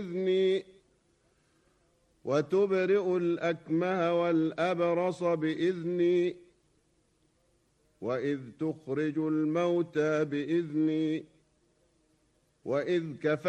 بإذني وتبرئ الأكمه والأبرص بإذني وإذ تخرج الموتى بإذني وإذ كفرت